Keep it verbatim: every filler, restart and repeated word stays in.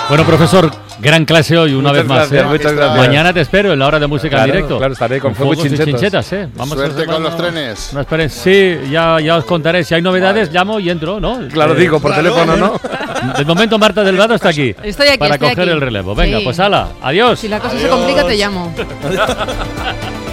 Bueno, profesor, gran clase hoy, una muchas vez más. Gracias, ¿eh? Muchas gracias. Mañana te espero en la hora de música claro, en directo. Claro, estaré con, con fuegos y chinchetas. chinchetas, ¿eh? Vamos Suerte a con los trenes. No esperen, sí, ya, ya os contaré. Si hay novedades, vale. llamo y entro, ¿no? Claro, eh, digo, por claro, teléfono, ¿no? De momento, Marta Delgado está aquí. Estoy aquí, Para estoy coger aquí. el relevo. Venga, sí. Pues ala, adiós. Si la cosa adiós. se complica, te llamo.